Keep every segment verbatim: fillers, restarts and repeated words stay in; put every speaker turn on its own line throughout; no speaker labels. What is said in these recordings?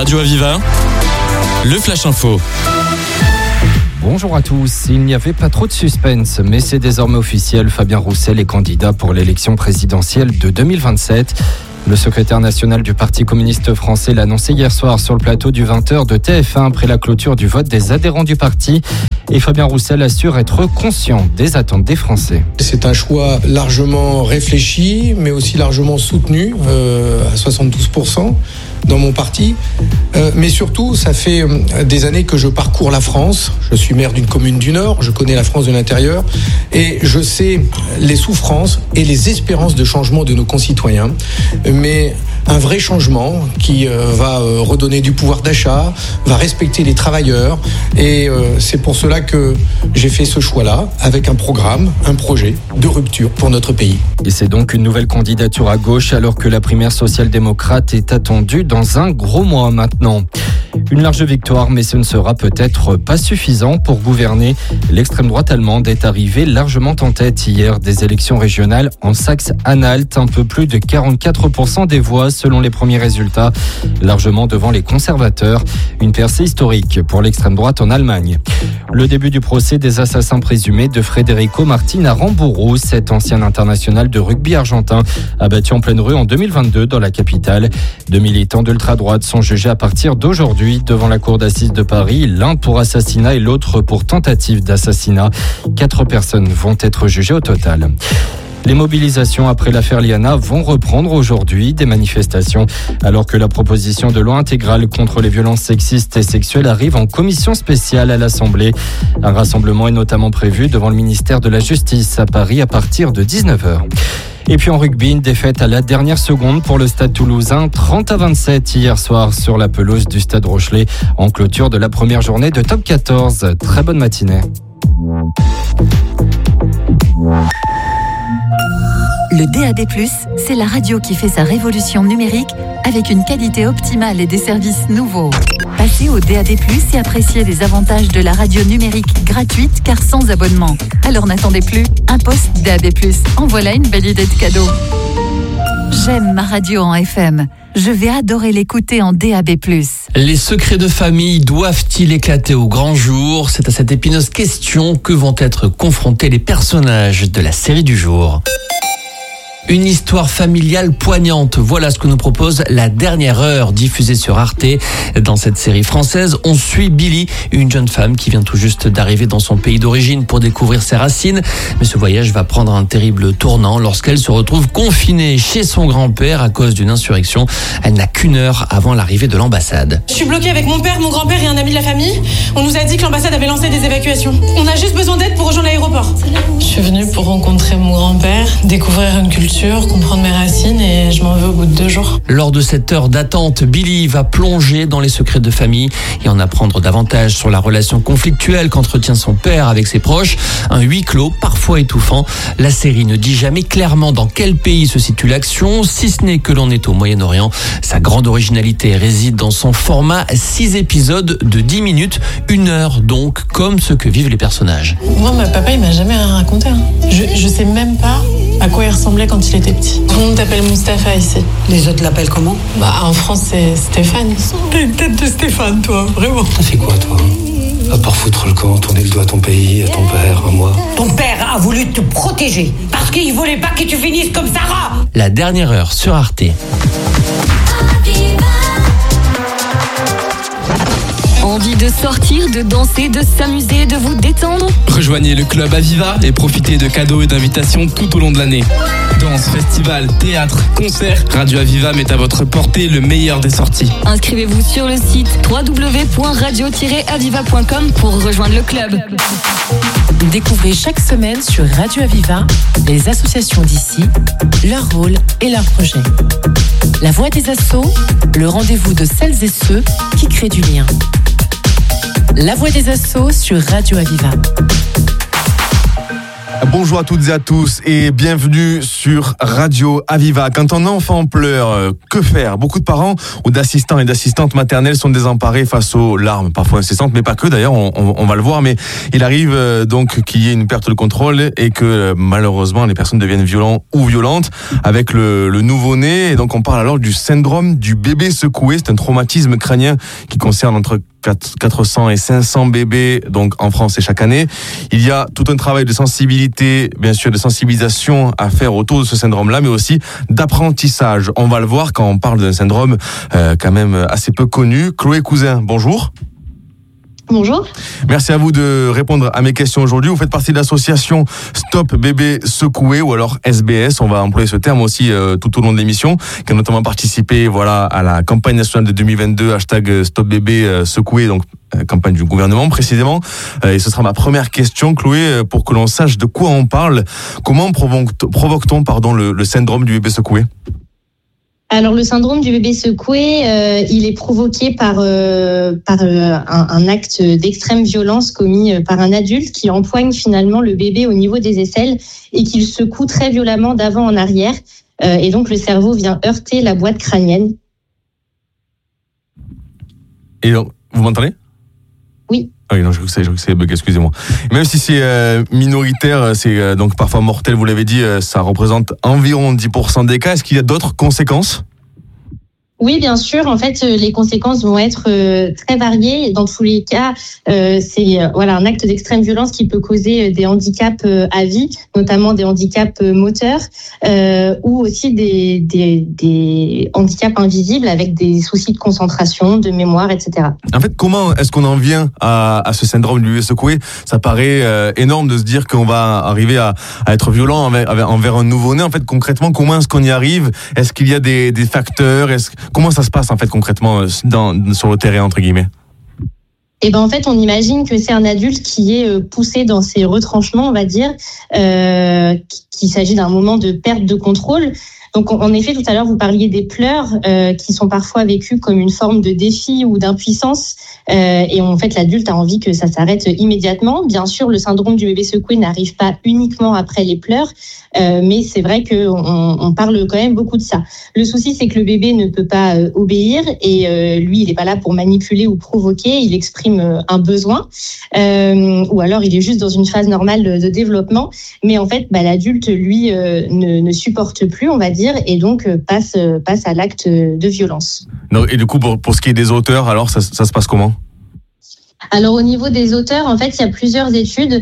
Radio Aviva, le Flash Info.
Bonjour à tous. Il n'y avait pas trop de suspense, mais c'est désormais officiel. Fabien Roussel est candidat pour l'élection présidentielle de deux mille vingt-sept. Le secrétaire national du Parti communiste français l'a annoncé hier soir sur le plateau du vingt heures de T F un après la clôture du vote des adhérents du parti. Et Fabien Roussel assure être conscient des attentes des Français.
C'est un choix largement réfléchi, mais aussi largement soutenu, euh, à soixante-douze pour cent dans mon parti. Euh, mais surtout, ça fait des années que je parcours la France. Je suis maire d'une commune du Nord, je connais la France de l'intérieur, et je sais les souffrances et les espérances de changement de nos concitoyens. Mais un vrai changement qui euh, va euh, redonner du pouvoir d'achat, va respecter les travailleurs, et euh, c'est pour cela que j'ai fait ce choix-là, avec un programme, un projet de rupture pour notre pays.
Et c'est donc une nouvelle candidature à gauche, alors que la primaire social-démocrate est attendue dans un gros mois maintenant. Une large victoire, mais ce ne sera peut-être pas suffisant pour gouverner. L'extrême droite allemande est arrivée largement en tête hier des élections régionales en Saxe-Anhalt. Un peu plus de quarante-quatre pour cent des voix selon les premiers résultats, largement devant les conservateurs. Une percée historique pour l'extrême droite en Allemagne. Le début du procès des assassins présumés de Federico Martin à Rambourou, cet ancien international de rugby argentin, abattu en pleine rue en deux mille vingt-deux dans la capitale. Deux militants d'ultra-droite sont jugés à partir d'aujourd'hui devant la cour d'assises de Paris, l'un pour assassinat et l'autre pour tentative d'assassinat. Quatre personnes vont être jugées au total. Les mobilisations après l'affaire Liana vont reprendre aujourd'hui, des manifestations, alors que la proposition de loi intégrale contre les violences sexistes et sexuelles arrive en commission spéciale à l'Assemblée. Un rassemblement est notamment prévu devant le ministère de la Justice à Paris à partir de dix-neuf heures. Et puis en rugby, une défaite à la dernière seconde pour le Stade toulousain, trente à vingt-sept hier soir sur la pelouse du Stade Rochelet, en clôture de la première journée de top quatorze. Très bonne matinée.
Le D A B plus, c'est la radio qui fait sa révolution numérique avec une qualité optimale et des services nouveaux. Passez au D A B plus et appréciez les avantages de la radio numérique gratuite car sans abonnement. Alors n'attendez plus, un poste D A B plus. En voilà une belle idée de cadeau. J'aime ma radio en F M. Je vais adorer l'écouter en D A B plus.
Les secrets de famille doivent-ils éclater au grand jour ? C'est à cette épineuse question que vont être confrontés les personnages de la série du jour. Une histoire familiale poignante, voilà ce que nous propose La Dernière Heure, diffusée sur Arte. Dans cette série française, on suit Billy, une jeune femme qui vient tout juste d'arriver dans son pays d'origine pour découvrir ses racines. Mais ce voyage va prendre un terrible tournant lorsqu'elle se retrouve confinée chez son grand-père à cause d'une insurrection. Elle n'a qu'une heure avant l'arrivée de l'ambassade.
Je suis bloquée avec mon père, mon grand-père et un ami de la famille. On nous a dit que l'ambassade avait lancé des évacuations. On a juste besoin d'aide pour rejoindre l'aéroport.
Je suis venue pour rencontrer mon grand-père, découvrir une culture, comprendre mes racines et je m'en vais au bout de deux jours.
Lors de cette heure d'attente, Billy va plonger dans les secrets de famille et en apprendre davantage sur la relation conflictuelle qu'entretient son père avec ses proches. Un huis clos parfois étouffant. La série ne dit jamais clairement dans quel pays se situe l'action, si ce n'est que l'on est au Moyen-Orient. Sa grande originalité réside dans son format, six épisodes de dix minutes, une heure donc, comme ce que vivent les personnages.
Moi, ma papa, il m'a jamais rien raconté. Hein. Je, je sais même pas à quoi il ressemblait quand il était petit. Tout le monde t'appelle Mustapha ici.
Les autres l'appellent comment ?
Bah, en France, c'est Stéphane. T'as une tête de Stéphane, toi, vraiment.
T'as fait quoi, toi ? À part foutre le camp, tourner le dos à ton pays, à ton père, à moi.
Ton père a voulu te protéger parce qu'il voulait pas que tu finisses comme Sarah.
La Dernière Heure sur Arte.
Envie de sortir, de danser, de s'amuser, de vous détendre ?
Rejoignez le club Aviva et profitez de cadeaux et d'invitations tout au long de l'année. Danse, festival, théâtre, concerts, Radio Aviva met à votre portée le meilleur des sorties.
Inscrivez-vous sur le site w w w point radio tiret aviva point com pour rejoindre le club.
Découvrez chaque semaine sur Radio Aviva les associations d'ici, leur rôle et leurs projets. La voix des assos, le rendez-vous de celles et ceux qui créent du lien. La voix des assos sur Radio Aviva.
Bonjour à toutes et à tous et bienvenue sur Radio Aviva. Quand un enfant pleure, que faire ? Beaucoup de parents ou d'assistants et d'assistantes maternelles sont désemparés face aux larmes, parfois incessantes, mais pas que d'ailleurs, on, on, on va le voir. Mais il arrive donc qu'il y ait une perte de contrôle et que malheureusement les personnes deviennent violentes ou violentes avec le, le nouveau-né. Et donc on parle alors du syndrome du bébé secoué. C'est un traumatisme crânien qui concerne entre quatre cents et cinq cents bébés donc en France et chaque année. Il y a tout un travail de sensibilité, bien sûr de sensibilisation à faire autour de ce syndrome-là, mais aussi d'apprentissage. On va le voir quand on parle d'un syndrome euh, quand même assez peu connu. Chloé Cousin, bonjour.
Bonjour.
Merci à vous de répondre à mes questions aujourd'hui. Vous faites partie de l'association Stop Bébé Secoué ou alors S B S. On va employer ce terme aussi euh, tout au long de l'émission, qui a notamment participé voilà, à la campagne nationale de deux mille vingt-deux, hashtag Stop Bébé Secoué, donc euh, campagne du gouvernement précisément. Euh, et ce sera ma première question, Chloé, pour que l'on sache de quoi on parle. Comment provoque-t-on, provoque-t-on pardon, le, le syndrome du bébé secoué ?
Alors le syndrome du bébé secoué, euh, il est provoqué par euh, par euh, un, un acte d'extrême violence commis par un adulte qui empoigne finalement le bébé au niveau des aisselles et qui le secoue très violemment d'avant en arrière. Euh, et donc le cerveau vient heurter la boîte crânienne.
Et donc, vous m'entendez ?
Oui.
Ah oui, non, je crois que c'est, je crois que c'est bug, excusez-moi. Même si c'est euh, minoritaire, c'est euh, donc parfois mortel, vous l'avez dit, euh, ça représente environ dix pour cent des cas. Est-ce qu'il y a d'autres conséquences ?
Oui, bien sûr. En fait, les conséquences vont être euh, très variées. Dans tous les cas, euh, c'est euh, voilà un acte d'extrême violence qui peut causer des handicaps euh, à vie, notamment des handicaps euh, moteurs euh, ou aussi des, des, des handicaps invisibles avec des soucis de concentration, de mémoire, et cetera.
En fait, comment est-ce qu'on en vient à, à ce syndrome du bébé secoué ? Ça paraît euh, énorme de se dire qu'on va arriver à, à être violent envers, envers un nouveau-né. En fait, concrètement, comment est-ce qu'on y arrive ? Est-ce qu'il y a des, des facteurs ? Est-ce Comment ça se passe en fait concrètement dans, sur le terrain entre guillemets ?
Eh ben en fait, on imagine que c'est un adulte qui est poussé dans ses retranchements, on va dire, euh, qu'il s'agit d'un moment de perte de contrôle. Donc, en effet, tout à l'heure, vous parliez des pleurs euh, qui sont parfois vécus comme une forme de défi ou d'impuissance. Euh, et en fait, l'adulte a envie que ça s'arrête immédiatement. Bien sûr, le syndrome du bébé secoué n'arrive pas uniquement après les pleurs, euh, mais c'est vrai qu'on on parle quand même beaucoup de ça. Le souci, c'est que le bébé ne peut pas euh, obéir et euh, lui, il n'est pas là pour manipuler ou provoquer. Il exprime euh, un besoin euh, ou alors il est juste dans une phase normale de, de développement. Mais en fait, bah, l'adulte, lui, euh, ne, ne supporte plus, on va dire, et donc euh, passe, euh, passe à l'acte de violence.
Non, et du coup, pour, pour ce qui est des auteurs, alors ça, ça se passe comment ?
Alors au niveau des auteurs, en fait, il y a plusieurs études.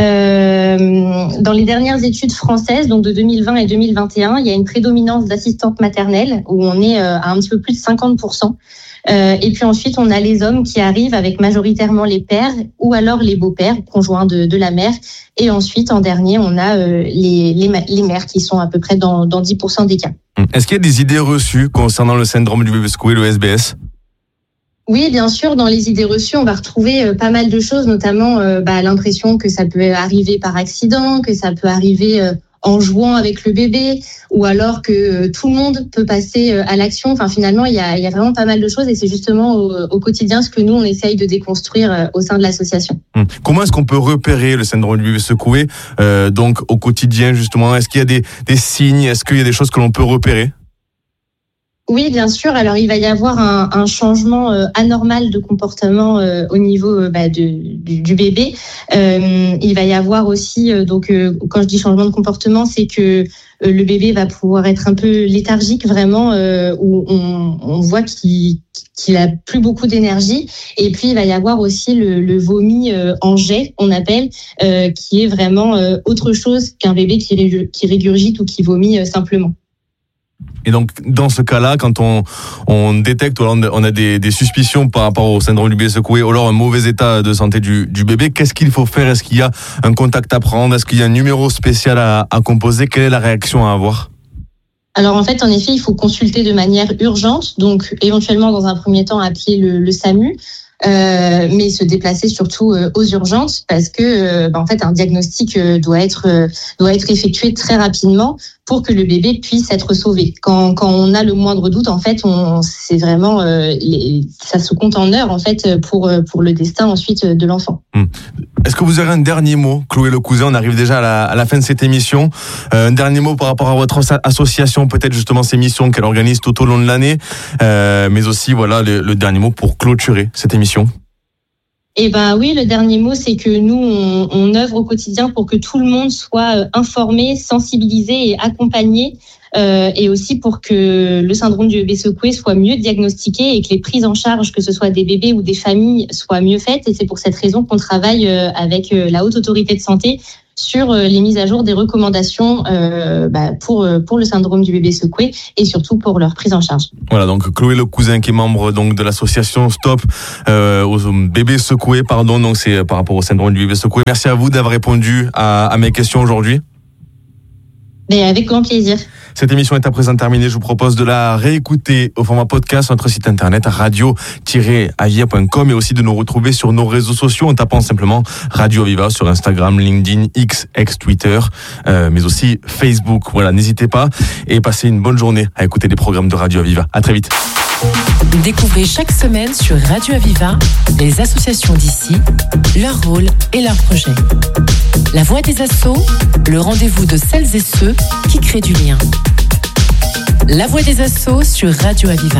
Euh, dans les dernières études françaises, donc de deux mille vingt et deux mille vingt et un, il y a une prédominance d'assistantes maternelles où on est à un petit peu plus de cinquante pour cent. Euh, et puis ensuite, on a les hommes qui arrivent avec majoritairement les pères ou alors les beaux-pères, conjoints de, de la mère. Et ensuite, en dernier, on a euh, les, les, les mères qui sont à peu près dans, dans dix pour cent des cas.
Est-ce qu'il y a des idées reçues concernant le syndrome du bébé secoué, le S B S ?
Oui, bien sûr, dans les idées reçues, on va retrouver euh, pas mal de choses, notamment euh, bah, l'impression que ça peut arriver par accident, que ça peut arriver euh, en jouant avec le bébé, ou alors que euh, tout le monde peut passer euh, à l'action. Enfin, finalement, il y a, il y a vraiment pas mal de choses et c'est justement au, au quotidien ce que nous, on essaye de déconstruire euh, au sein de l'association.
Hum. Comment est-ce qu'on peut repérer le syndrome du bébé secoué euh, donc au quotidien, justement ? Est-ce qu'il y a des, des signes ? Est-ce qu'il y a des choses que l'on peut repérer ?
Oui, bien sûr. Alors, il va y avoir un, un changement euh, anormal de comportement euh, au niveau euh, bah, de, du, du bébé. Euh, il va y avoir aussi, euh, donc, euh, quand je dis changement de comportement, c'est que euh, le bébé va pouvoir être un peu léthargique, vraiment, euh, où on, on voit qu'il qu'il a plus beaucoup d'énergie. Et puis, il va y avoir aussi le, le vomi euh, en jet, on appelle, euh, qui est vraiment euh, autre chose qu'un bébé qui, ré, qui régurgite ou qui vomit euh, simplement.
Et donc, dans ce cas-là, quand on, on détecte ou on a des, des suspicions par rapport au syndrome du bébé secoué ou alors un mauvais état de santé du, du bébé, qu'est-ce qu'il faut faire ? Est-ce qu'il y a un contact à prendre ? Est-ce qu'il y a un numéro spécial à, à composer ? Quelle est la réaction à avoir ?
Alors en fait, en effet, il faut consulter de manière urgente, donc éventuellement dans un premier temps appeler le, le SAMU. Euh, mais se déplacer surtout euh, aux urgences parce que euh, bah, en fait un diagnostic euh, doit être euh, doit être effectué très rapidement pour que le bébé puisse être sauvé. Quand, quand on a le moindre doute, en fait, on, c'est vraiment, euh, les, ça se compte en heures, en fait, pour, pour le destin ensuite de l'enfant.
Hum. Est-ce que vous aurez un dernier mot, Chloé Lecousin? On arrive déjà à la, à la fin de cette émission. Euh, un dernier mot par rapport à votre association, peut-être justement ces missions qu'elle organise tout au long de l'année, euh, mais aussi voilà le, le dernier mot pour clôturer cette émission.
Eh ben oui, le dernier mot, c'est que nous, on, on œuvre au quotidien pour que tout le monde soit informé, sensibilisé et accompagné, euh, et aussi pour que le syndrome du bébé secoué soit mieux diagnostiqué et que les prises en charge, que ce soit des bébés ou des familles, soient mieux faites. Et c'est pour cette raison qu'on travaille avec la Haute Autorité de Santé sur les mises à jour des recommandations euh, bah, pour pour le syndrome du bébé secoué et surtout pour leur prise en charge.
Voilà, donc Chloé Lecousin qui est membre donc de l'association Stop euh, aux bébés secoués, pardon, donc c'est par rapport au syndrome du bébé secoué. Merci à vous d'avoir répondu à, à mes questions aujourd'hui.
Mais avec grand plaisir.
Cette émission est à présent terminée. Je vous propose de la réécouter au format podcast sur notre site internet radio tiret avia point com et aussi de nous retrouver sur nos réseaux sociaux en tapant simplement Radio Aviva sur Instagram, LinkedIn, X, ex-Twitter, euh, mais aussi Facebook. Voilà, n'hésitez pas et passez une bonne journée à écouter les programmes de Radio Aviva. À très vite.
Découvrez chaque semaine sur Radio Aviva les associations d'ici, leur rôle et leurs projets. La voix des assos, le rendez-vous de celles et ceux qui créent du lien. La voix des assos sur Radio Aviva.